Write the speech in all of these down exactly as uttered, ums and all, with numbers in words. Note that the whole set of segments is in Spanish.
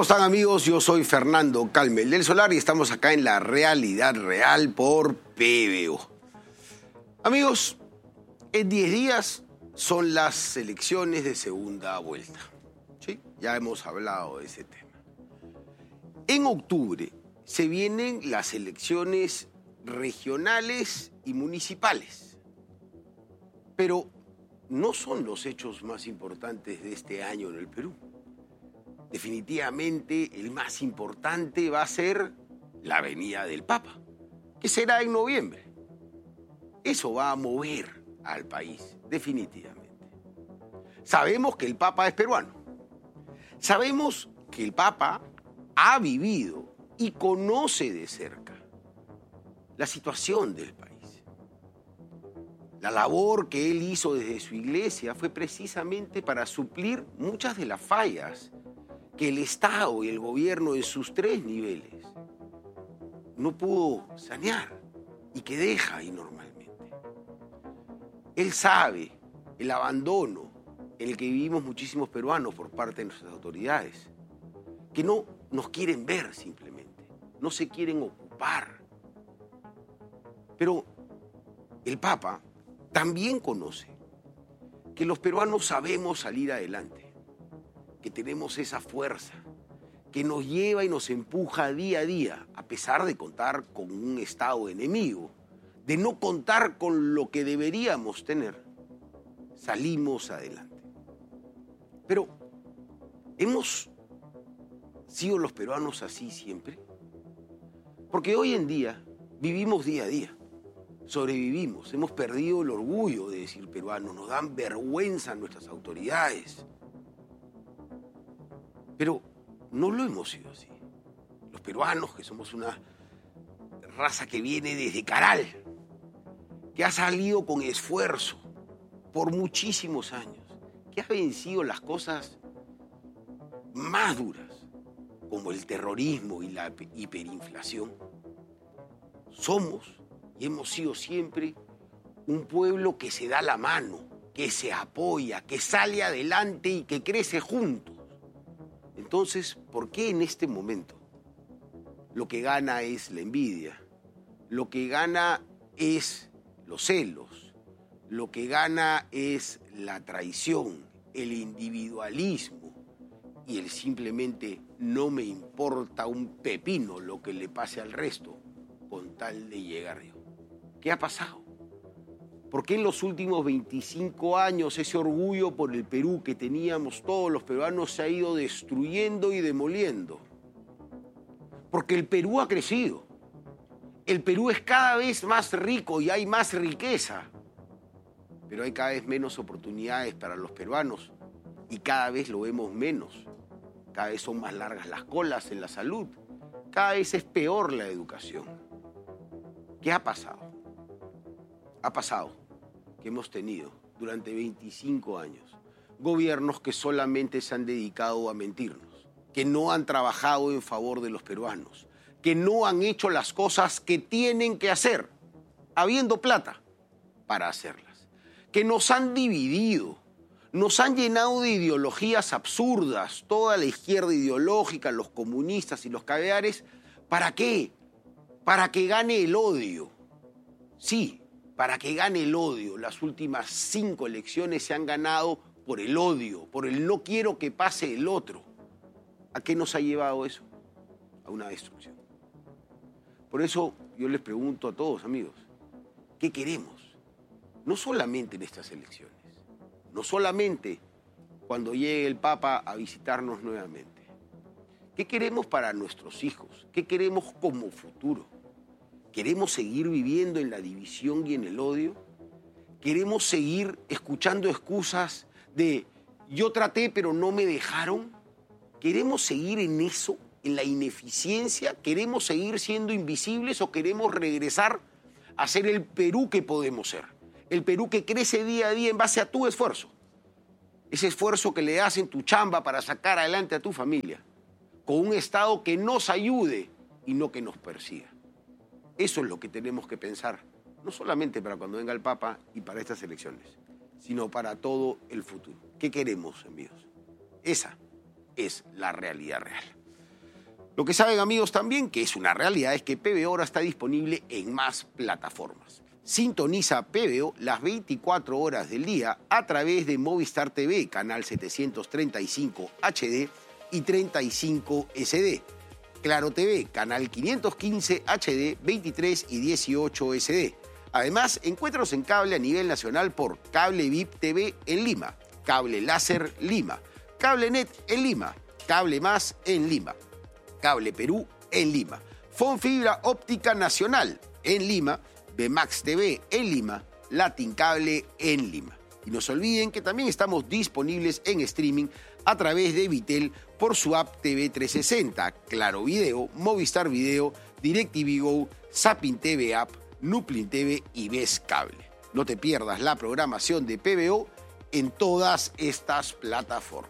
¿Cómo están, amigos? Yo soy Fernando Calmel del Solar y estamos acá en La Realidad Real por P B O. Amigos, en diez días son las elecciones de segunda vuelta. ¿Sí? Ya hemos hablado de ese tema. En octubre se vienen las elecciones regionales y municipales. Pero no son los hechos más importantes de este año en el Perú. Definitivamente el más importante va a ser la venida del Papa, que será en noviembre. Eso va a mover al país, definitivamente. Sabemos que el Papa es peruano. Sabemos que el Papa ha vivido y conoce de cerca la situación del país. La labor que él hizo desde su iglesia fue precisamente para suplir muchas de las fallas que el Estado y el gobierno en sus tres niveles no pudo sanear y que deja ahí normalmente. Él sabe el abandono en el que vivimos muchísimos peruanos por parte de nuestras autoridades, que no nos quieren ver simplemente, no se quieren ocupar. Pero el Papa también conoce que los peruanos sabemos salir adelante, que tenemos esa fuerza que nos lleva y nos empuja día a día, a pesar de contar con un Estado enemigo, de no contar con lo que deberíamos tener, salimos adelante. Pero, ¿hemos sido los peruanos así siempre? Porque hoy en día vivimos día a día, sobrevivimos, hemos perdido el orgullo de decir peruanos, nos dan vergüenza nuestras autoridades. Pero no lo hemos sido así. Los peruanos, que somos una raza que viene desde Caral, que ha salido con esfuerzo por muchísimos años, que ha vencido las cosas más duras, como el terrorismo y la hiperinflación, somos y hemos sido siempre un pueblo que se da la mano, que se apoya, que sale adelante y que crece juntos. Entonces, ¿por qué en este momento lo que gana es la envidia? Lo que gana es los celos, lo que gana es la traición, el individualismo y el simplemente no me importa un pepino lo que le pase al resto con tal de llegar yo? ¿Qué ha pasado? ¿Por qué en los últimos veinticinco años ese orgullo por el Perú que teníamos todos los peruanos se ha ido destruyendo y demoliendo? Porque el Perú ha crecido. El Perú es cada vez más rico y hay más riqueza. Pero hay cada vez menos oportunidades para los peruanos y cada vez lo vemos menos. Cada vez son más largas las colas en la salud. Cada vez es peor la educación. ¿Qué ha pasado? Ha pasado que hemos tenido durante veinticinco años gobiernos que solamente se han dedicado a mentirnos, que no han trabajado en favor de los peruanos, que no han hecho las cosas que tienen que hacer, habiendo plata para hacerlas, que nos han dividido, nos han llenado de ideologías absurdas, toda la izquierda ideológica, los comunistas y los caviares. ¿Para qué? Para que gane el odio. Sí, para que gane el odio. Las últimas cinco elecciones se han ganado por el odio, por el no quiero que pase el otro. ¿A qué nos ha llevado eso? A una destrucción. Por eso yo les pregunto a todos, amigos, ¿qué queremos? No solamente en estas elecciones, no solamente cuando llegue el Papa a visitarnos nuevamente. ¿Qué queremos para nuestros hijos? ¿Qué queremos como futuro? ¿Queremos seguir viviendo en la división y en el odio? ¿Queremos seguir escuchando excusas de yo traté pero no me dejaron? ¿Queremos seguir en eso, en la ineficiencia? ¿Queremos seguir siendo invisibles o queremos regresar a ser el Perú que podemos ser? El Perú que crece día a día en base a tu esfuerzo. Ese esfuerzo que le das en tu chamba para sacar adelante a tu familia. Con un Estado que nos ayude y no que nos persiga. Eso es lo que tenemos que pensar, no solamente para cuando venga el Papa y para estas elecciones, sino para todo el futuro. ¿Qué queremos, amigos? Esa es la realidad real. Lo que saben, amigos, también, que es una realidad, es que P B O ahora está disponible en más plataformas. Sintoniza P B O las veinticuatro horas del día a través de Movistar T V, canal setecientos treinta y cinco H D y treinta y cinco S D. Claro T V, canal quinientos quince H D, veintitrés y dieciocho S D. Además, encuéntranos en cable a nivel nacional por Cable V I P T V en Lima, Cable Láser Lima, CableNet en Lima, Cable Más en Lima, Cable Perú en Lima, Fonfibra Óptica Nacional en Lima, Bmax T V en Lima, Latin Cable en Lima. Y no se olviden que también estamos disponibles en streaming a través de Vitel por su app T V trescientos sesenta, Claro Video, Movistar Video, DirecTV Go, Zapping T V App, Nuplin T V y Ves Cable. No te pierdas la programación de P B O en todas estas plataformas.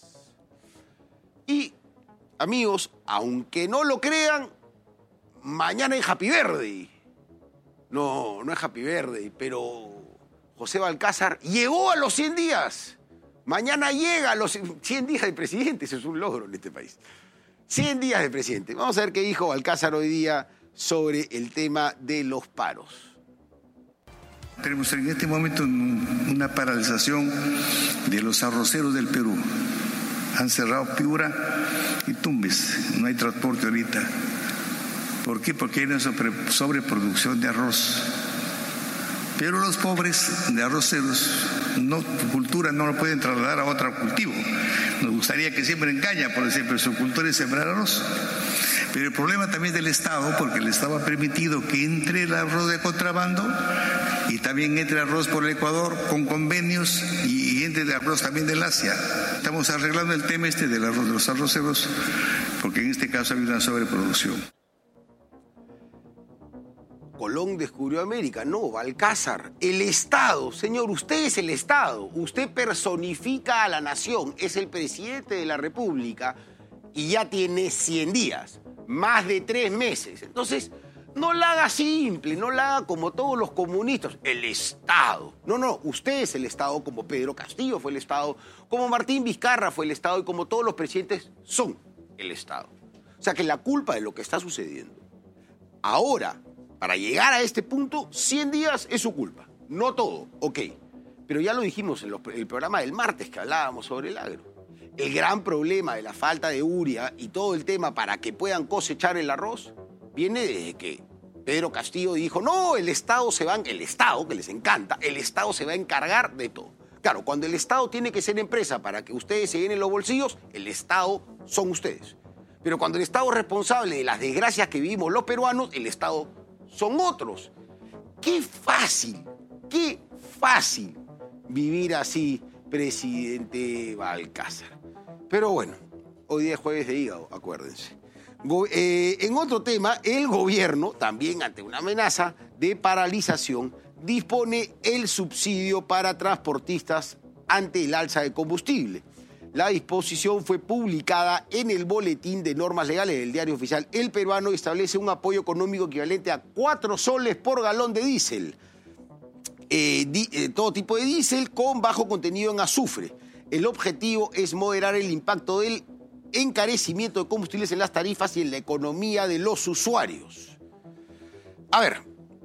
Y, amigos, aunque no lo crean, mañana es Happy Birthday. No, no es Happy Birthday, pero José Balcázar llegó a los cien días. Mañana llega a los cien días de presidente. Eso es un logro en este país. cien días de presidente. Vamos a ver qué dijo Balcázar hoy día sobre el tema de los paros. Tenemos en este momento una paralización de los arroceros del Perú. Han cerrado Piura y Tumbes. No hay transporte ahorita. ¿Por qué? Porque hay una sobre, sobreproducción de arroz. Pero los pobres de arroceros, no, su cultura no lo pueden trasladar a otro cultivo. Nos gustaría que siembren caña, por ejemplo, su cultura es sembrar arroz. Pero el problema también es del Estado, porque el Estado ha permitido que entre el arroz de contrabando y también entre arroz por el Ecuador con convenios y, y entre el arroz también del Asia. Estamos arreglando el tema este del arroz de los arroceros, porque en este caso ha habido una sobreproducción. Colón descubrió América. No, Balcázar, el Estado. Señor, usted es el Estado. Usted personifica a la nación. Es el presidente de la República y ya tiene cien días. Más de tres meses. Entonces, no la haga simple, no la haga como todos los comunistas. El Estado. No, no, usted es el Estado, como Pedro Castillo fue el Estado, como Martín Vizcarra fue el Estado y como todos los presidentes son el Estado. O sea que la culpa de lo que está sucediendo ahora, para llegar a este punto, cien días es su culpa. No todo, ok. Pero ya lo dijimos en los, el programa del martes que hablábamos sobre el agro. El gran problema de la falta de urea y todo el tema para que puedan cosechar el arroz viene desde que Pedro Castillo dijo, no, el Estado se va, el Estado, que les encanta, el Estado se va a encargar de todo. Claro, cuando el Estado tiene que ser empresa para que ustedes se llenen los bolsillos, el Estado son ustedes. Pero cuando el Estado es responsable de las desgracias que vivimos los peruanos, el Estado son otros. Qué fácil, qué fácil vivir así, presidente Balcázar. Pero bueno, hoy día es jueves de hígado, acuérdense. Go eh, en otro tema, el gobierno, también ante una amenaza de paralización, dispone el subsidio para transportistas ante el alza de combustible. La disposición fue publicada en el Boletín de Normas Legales del Diario Oficial El Peruano y establece un apoyo económico equivalente a cuatro soles por galón de diésel. Eh, di, eh, todo tipo de diésel con bajo contenido en azufre. El objetivo es moderar el impacto del encarecimiento de combustibles en las tarifas y en la economía de los usuarios. A ver,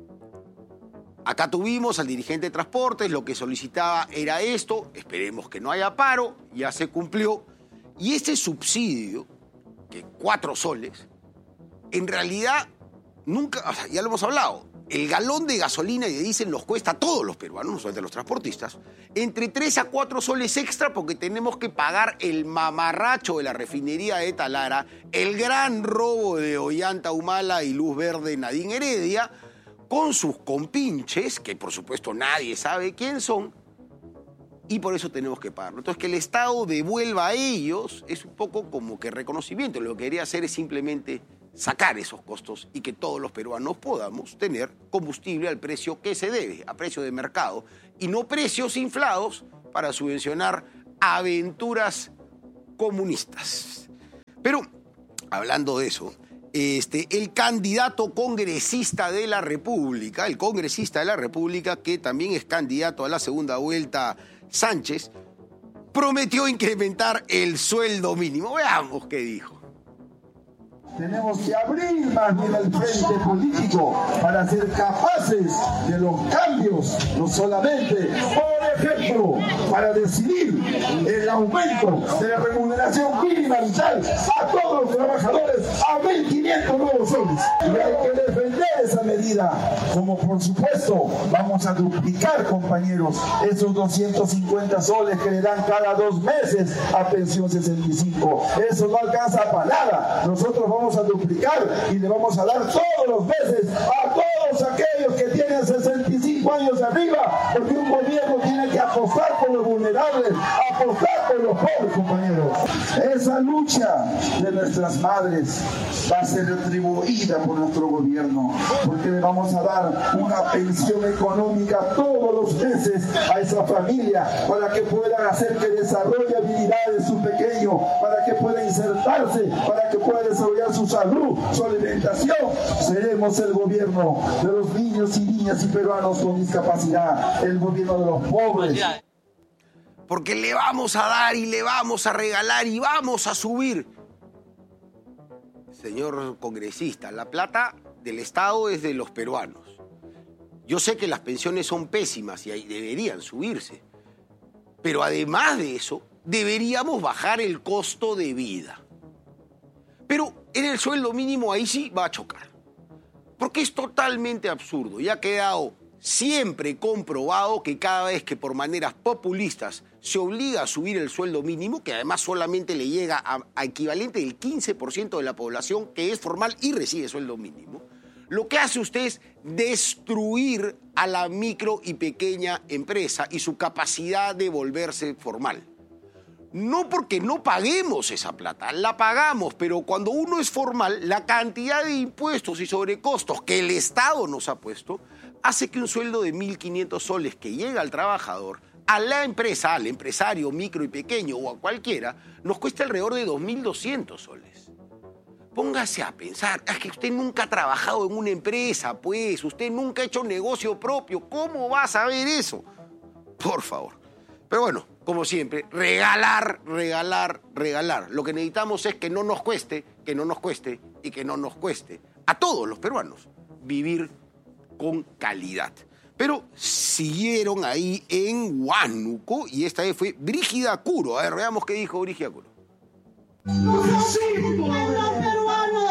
acá tuvimos al dirigente de transportes, lo que solicitaba era esto, esperemos que no haya paro, ya se cumplió. Y este subsidio, que cuatro soles, en realidad nunca, o sea, ya lo hemos hablado, el galón de gasolina y de diésel nos cuesta a todos los peruanos, no solamente a los transportistas, entre tres a cuatro soles extra porque tenemos que pagar el mamarracho de la refinería de Talara, el gran robo de Ollanta Humala y Luz Verde Nadine Heredia, con sus compinches, que por supuesto nadie sabe quién son, y por eso tenemos que pagarlo. Entonces, que el Estado devuelva a ellos es un poco como que reconocimiento. Lo que quería hacer es simplemente sacar esos costos y que todos los peruanos podamos tener combustible al precio que se debe, a precio de mercado, y no precios inflados para subvencionar aventuras comunistas. Pero, hablando de eso, este, el candidato congresista de la República, el congresista de la República, que también es candidato a la segunda vuelta, Sánchez, prometió incrementar el sueldo mínimo. Veamos qué dijo. Tenemos que abrir más bien el frente político para ser capaces de los cambios, no solamente, por ejemplo, para decidir el aumento de la remuneración mínima vital a todos los trabajadores a mil quinientos nuevos soles. Y hay que defender esa medida, como por supuesto vamos a duplicar, compañeros, esos doscientos cincuenta soles que le dan cada dos meses a pensión sesenta y cinco. Eso no alcanza para nada. Nosotros vamos a duplicar y le vamos a dar todos los meses a todos aquellos que tienen sesenta y cinco años arriba, porque un gobierno tiene que apostar por los vulnerables, apostar por los pobres, compañeros. Esa lucha de nuestras madres va a ser retribuida por nuestro gobierno, porque le vamos a dar una pensión económica todos los meses a esa familia para que puedan hacer que desarrolle habilidades su pequeño, para que pueda insertarse, para que pueda desarrollar su salud, su alimentación. Seremos el gobierno de los niños y niñas y peruanos con discapacidad, el gobierno de los pobres. Porque le vamos a dar y le vamos a regalar y vamos a subir. Señor congresista, la plata del Estado es de los peruanos. Yo sé que las pensiones son pésimas y ahí deberían subirse. Pero además de eso, deberíamos bajar el costo de vida. Pero en el sueldo mínimo ahí sí va a chocar. Porque es totalmente absurdo y ha quedado siempre comprobado que cada vez que por maneras populistas se obliga a subir el sueldo mínimo, que además solamente le llega a, a equivalente del quince por ciento de la población que es formal y recibe sueldo mínimo, lo que hace usted es destruir a la micro y pequeña empresa y su capacidad de volverse formal. No porque no paguemos esa plata, la pagamos, pero cuando uno es formal, la cantidad de impuestos y sobrecostos que el Estado nos ha puesto hace que un sueldo de mil quinientos soles que llega al trabajador, a la empresa, al empresario micro y pequeño o a cualquiera, nos cueste alrededor de dos mil doscientos soles. Póngase a pensar, es que usted nunca ha trabajado en una empresa, pues, usted nunca ha hecho negocio propio, ¿cómo va a saber eso? Por favor. Pero bueno, como siempre, regalar, regalar, regalar. Lo que necesitamos es que no nos cueste, que no nos cueste y que no nos cueste a todos los peruanos vivir con calidad. Pero siguieron ahí en Huánuco y esta vez fue Brígida Curo. A ver, veamos qué dijo Brígida Curo. Nosotros, pueblo peruano,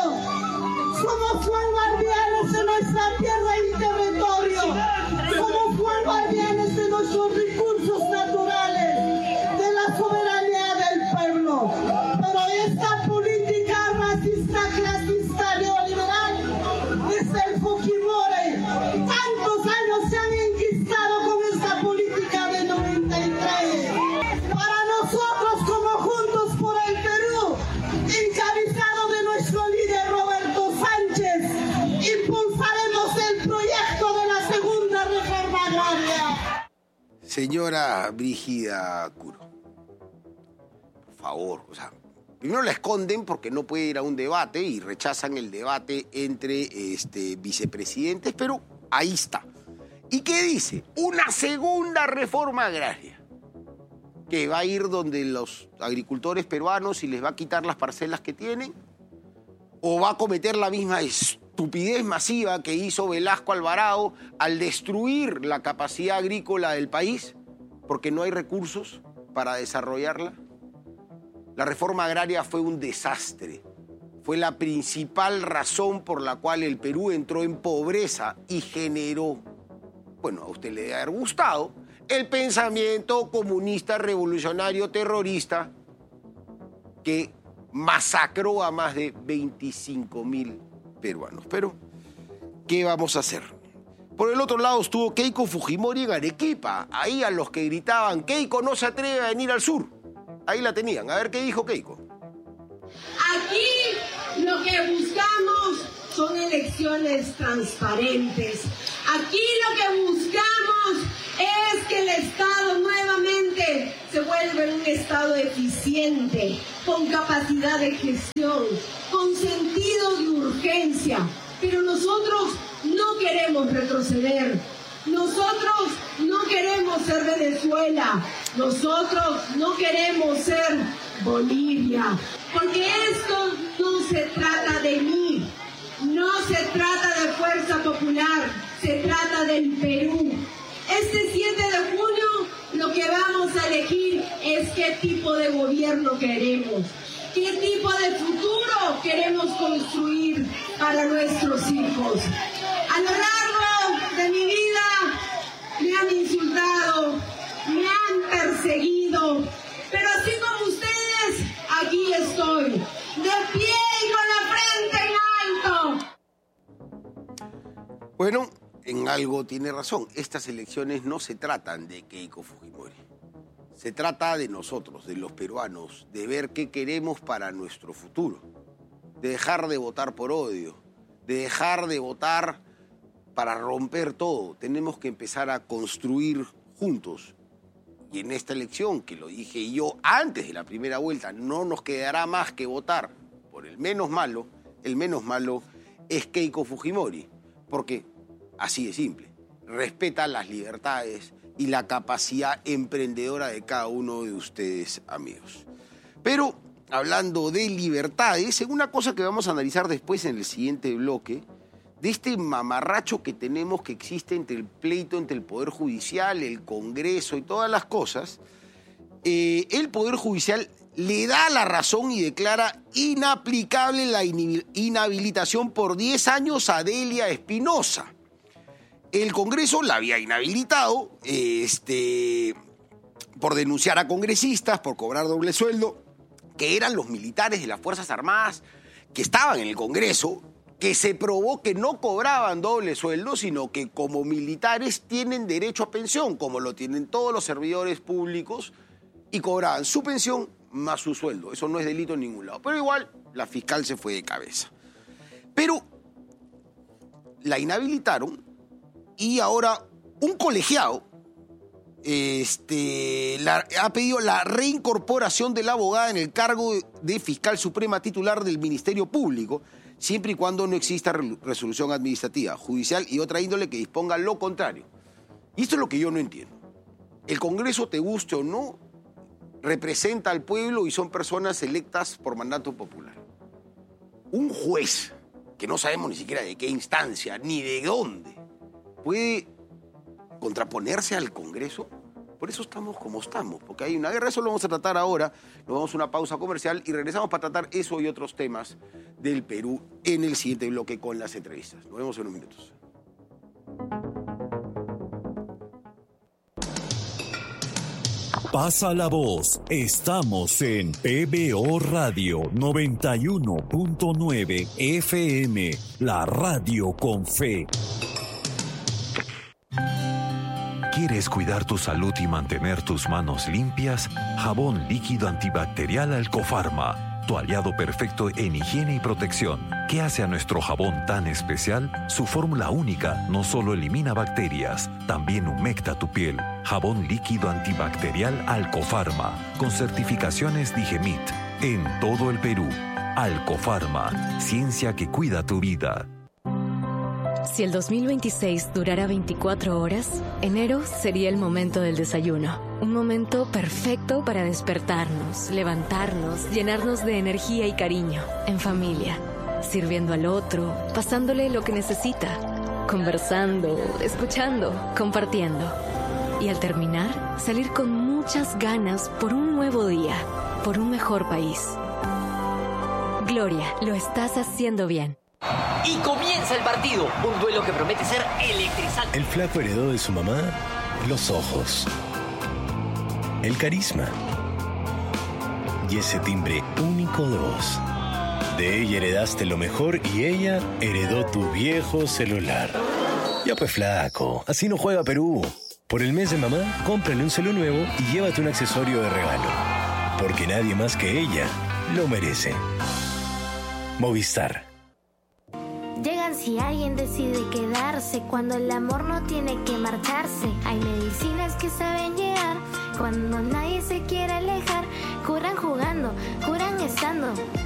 somos guardianes de nuestra tierra y territorio. Somos guardianes de nuestros recursos naturales, de la soberanía del pueblo. Pero esta política racista, clasista, neoliberal, desde el Fujimori, tantos años se han enquistado con esta política de noventa y tres. Para nosotros, como Juntos por el Perú, encabezado de nuestro líder Roberto Sánchez, impulsaremos el proyecto de la segunda reforma agraria. Señora Brígida Curo, por favor, o sea, primero la esconden porque no puede ir a un debate y rechazan el debate entre este, vicepresidentes, pero ahí está. ¿Y qué dice? Una segunda reforma agraria que va a ir donde los agricultores peruanos y les va a quitar las parcelas que tienen, o va a cometer la misma estupidez masiva que hizo Velasco Alvarado al destruir la capacidad agrícola del país porque no hay recursos para desarrollarla. La reforma agraria fue un desastre. Fue la principal razón por la cual el Perú entró en pobreza y generó, bueno, a usted le debe haber gustado, el pensamiento comunista revolucionario terrorista que masacró a más de veinticinco mil peruanos. Pero, ¿qué vamos a hacer? Por el otro lado estuvo Keiko Fujimori en Arequipa. Ahí a los que gritaban, Keiko no se atreve a venir al sur. Ahí la tenían. A ver qué dijo Keiko. Aquí lo que buscamos son elecciones transparentes. Aquí lo que buscamos es que el Estado nuevamente se vuelva un Estado eficiente, con capacidad de gestión, con sentido de urgencia. Pero nosotros no queremos retroceder. Nosotros no queremos ser Venezuela. Nosotros no queremos ser Bolivia. Porque esto no se trata de gobierno queremos, qué tipo de futuro queremos construir para nuestros hijos. A lo largo de mi vida me han insultado, me han perseguido, pero así como ustedes, aquí estoy, de pie y con la frente en alto. Bueno, en algo tiene razón. Estas elecciones no se tratan de Keiko Fujimori. Se trata de nosotros, de los peruanos, de ver qué queremos para nuestro futuro. De dejar de votar por odio, de dejar de votar para romper todo. Tenemos que empezar a construir juntos. Y en esta elección, que lo dije yo antes de la primera vuelta, no nos quedará más que votar por el menos malo. El menos malo es Keiko Fujimori, porque así de simple, respeta las libertades y la capacidad emprendedora de cada uno de ustedes, amigos. Pero, hablando de libertades, una cosa que vamos a analizar después en el siguiente bloque, de este mamarracho que tenemos que existe entre el pleito, entre el Poder Judicial, el Congreso y todas las cosas, eh, el Poder Judicial le da la razón y declara inaplicable la inhabilitación por diez años a Delia Espinosa. El Congreso la había inhabilitado este, por denunciar a congresistas, por cobrar doble sueldo, que eran los militares de las Fuerzas Armadas que estaban en el Congreso, que se probó que no cobraban doble sueldo, sino que como militares tienen derecho a pensión, como lo tienen todos los servidores públicos, y cobraban su pensión más su sueldo. Eso no es delito en ningún lado. Pero igual, la fiscal se fue de cabeza. Pero la inhabilitaron y ahora un colegiado este, la, ha pedido la reincorporación de la abogada en el cargo de fiscal suprema titular del Ministerio Público, siempre y cuando no exista resolución administrativa, judicial y otra índole que disponga lo contrario. Y esto es lo que yo no entiendo. El Congreso, te guste o no, representa al pueblo y son personas electas por mandato popular. Un juez, que no sabemos ni siquiera de qué instancia, ni de dónde, puede contraponerse al Congreso. Por eso estamos como estamos, porque hay una guerra. Eso lo vamos a tratar ahora. Nos vamos a una pausa comercial y regresamos para tratar eso y otros temas del Perú en el siguiente bloque con las entrevistas. Nos vemos en unos minutos. Pasa la voz. Estamos en P B O Radio noventa y uno punto nueve F M, la radio con fe. ¿Quieres cuidar tu salud y mantener tus manos limpias? Jabón líquido antibacterial Alcofarma, tu aliado perfecto en higiene y protección. ¿Qué hace a nuestro jabón tan especial? Su fórmula única no solo elimina bacterias, también humecta tu piel. Jabón líquido antibacterial Alcofarma, con certificaciones Digemit, en todo el Perú. Alcofarma, ciencia que cuida tu vida. Si el dos mil veintiséis durara veinticuatro horas, enero sería el momento del desayuno. Un momento perfecto para despertarnos, levantarnos, llenarnos de energía y cariño, en familia, sirviendo al otro, pasándole lo que necesita, conversando, escuchando, compartiendo. Y al terminar, salir con muchas ganas por un nuevo día, por un mejor país. Gloria, lo estás haciendo bien. Y comienza el partido, un duelo que promete ser electrizante. El flaco heredó de su mamá los ojos, el carisma y ese timbre único de voz. De ella heredaste lo mejor y ella heredó tu viejo celular. Ya pues flaco, así no juega Perú. Por el mes de mamá, cómprale un celu nuevo y llévate un accesorio de regalo. Porque nadie más que ella lo merece. Movistar. Llegan si alguien decide quedarse, cuando el amor no tiene que marcharse. Hay medicinas que saben llegar, cuando nadie se quiere alejar. Curan jugando, curan estando.